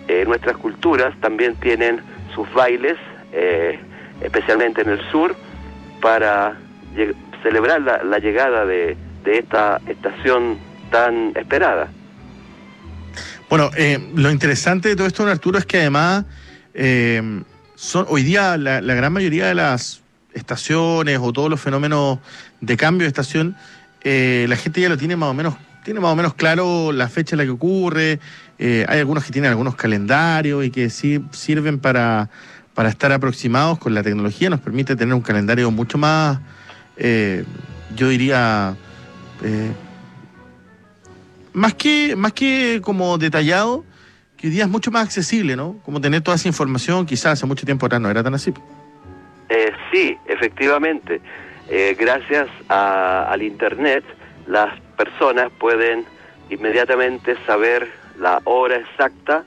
nuestras culturas también tienen sus bailes, especialmente en el sur, para celebrar la llegada de esta estación tan esperada. Bueno, lo interesante de todo esto, don Arturo, es que además hoy día la gran mayoría de las estaciones o todos los fenómenos de cambio de estación, la gente ya lo tiene más o menos claro la fecha en la que ocurre. Hay algunos que tienen algunos calendarios y que sí sirven para estar aproximados con la tecnología. Nos permite tener un calendario mucho más, yo diría, más que como detallado, que hoy día es mucho más accesible, ¿no? Como tener toda esa información, quizás hace mucho tiempo atrás no era tan así. Sí, efectivamente. Gracias al Internet, las personas pueden inmediatamente saber la hora exacta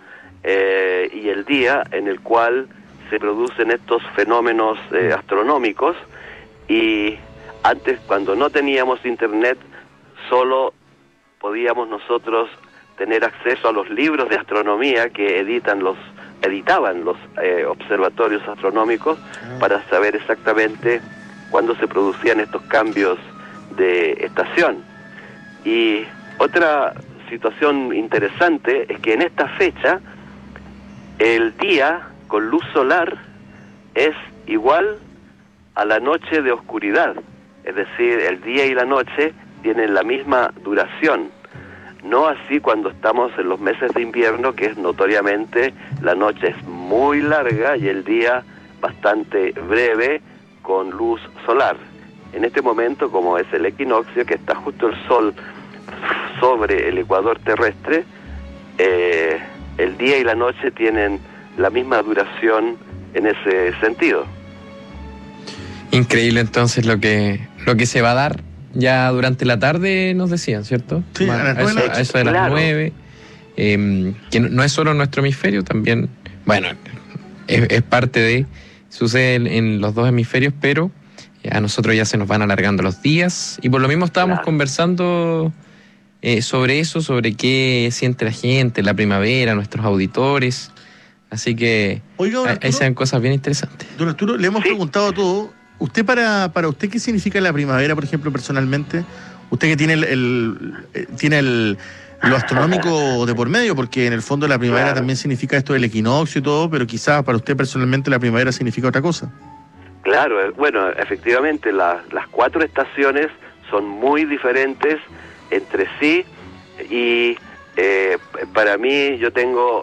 y el día en el cual se producen estos fenómenos astronómicos. Y antes, cuando no teníamos Internet, solo podíamos nosotros tener acceso a los libros de astronomía que editaban los observatorios astronómicos para saber exactamente cuándo se producían estos cambios de estación. Y otra situación interesante es que en esta fecha el día con luz solar es igual a la noche de oscuridad, es decir, el día y la noche tienen la misma duración. No así cuando estamos en los meses de invierno, que es notoriamente la noche es muy larga y el día bastante breve con luz solar. En este momento, como es el equinoccio, que está justo el sol sobre el ecuador terrestre, el día y la noche tienen la misma duración en ese sentido. Increíble entonces lo que se va a dar ya durante la tarde, nos decían, ¿cierto? Sí, a eso de las claro. 9, que no es solo en nuestro hemisferio, también, bueno, es parte de, sucede en los dos hemisferios, pero a nosotros ya se nos van alargando los días, y por lo mismo estábamos conversando sobre eso, sobre qué siente la gente, la primavera, nuestros auditores, así que Oiga, ahí se dan cosas bien interesantes. Don Arturo, le hemos preguntado todo. ¿Usted para usted qué significa la primavera, por ejemplo, personalmente? Usted que tiene lo astronómico de por medio, porque en el fondo la primavera también significa esto del equinoccio y todo, pero quizás para usted personalmente la primavera significa otra cosa. Claro, bueno, efectivamente las 4 estaciones son muy diferentes entre sí y para mí yo tengo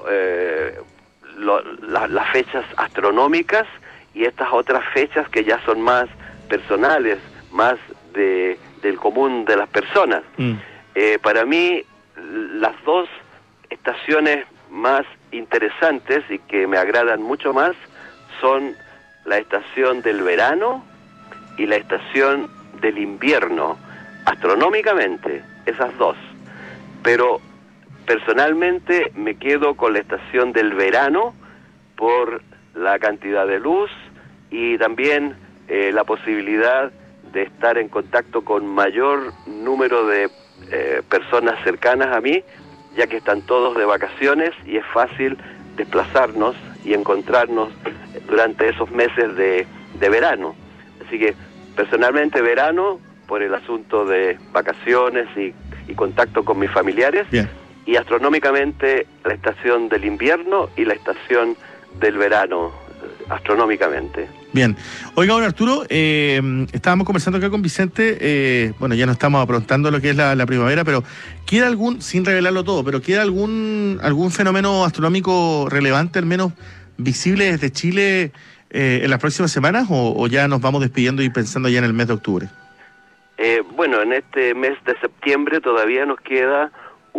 las fechas astronómicas y estas otras fechas que ya son más personales, más del común de las personas. Para mí, las 2 estaciones más interesantes y que me agradan mucho más son la estación del verano y la estación del invierno, astronómicamente, esas 2. Pero personalmente me quedo con la estación del verano por la cantidad de luz y también la posibilidad de estar en contacto con mayor número de personas cercanas a mí, ya que están todos de vacaciones y es fácil desplazarnos y encontrarnos durante esos meses de verano. Así que personalmente verano por el asunto de vacaciones y contacto con mis familiares. Bien. Y astronómicamente la estación del invierno y la estación del verano, astronómicamente. Bien. Oiga, don Arturo, estábamos conversando acá con Vicente, bueno, ya no estamos aprontando lo que es la primavera, pero ¿queda sin revelarlo todo, pero queda algún fenómeno astronómico relevante, al menos visible desde Chile en las próximas semanas, o ya nos vamos despidiendo y pensando ya en el mes de octubre? Bueno, en este mes de septiembre todavía nos queda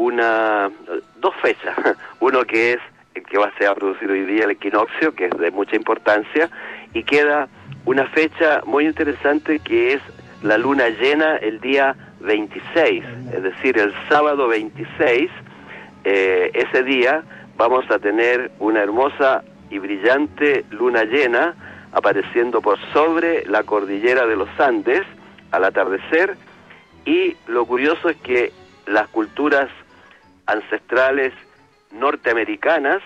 2 fechas. Uno que es el que se va a producir hoy día, el equinoccio, que es de mucha importancia, y queda una fecha muy interesante que es la luna llena el día 26, es decir, el sábado 26. Ese día vamos a tener una hermosa y brillante luna llena apareciendo por sobre la cordillera de los Andes al atardecer, y lo curioso es que las culturas ancestrales norteamericanas